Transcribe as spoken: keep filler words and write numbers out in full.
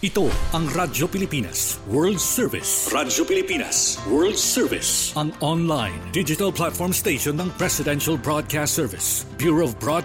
Ito ang Radyo Pilipinas World Service. Radyo Pilipinas World Service. Ang online digital platform station ng Presidential Broadcast Service, Bureau of Broadcasting